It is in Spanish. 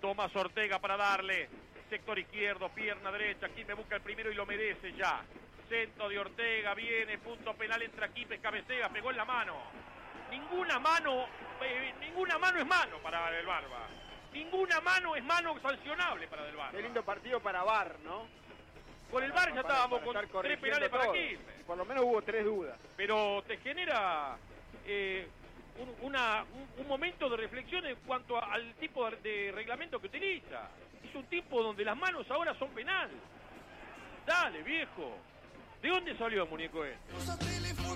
Tomás Ortega para darle. Sector izquierdo, pierna derecha. Aquí me busca el primero y lo merece ya. Centro de Ortega, viene, punto penal, entra Quipes, cabecea, pegó en la mano. Ninguna mano es mano para Del Barba. Ninguna mano es mano sancionable para Del Barba. Qué lindo partido para VAR, ¿no? Con el VAR ya estábamos con 3 penales para Quilmes. Por lo menos hubo 3 dudas. Pero te genera un momento de reflexión en cuanto al tipo de reglamento que utiliza. Es un tipo donde las manos ahora son penal. Dale, viejo. ¿De dónde salió el muñeco este?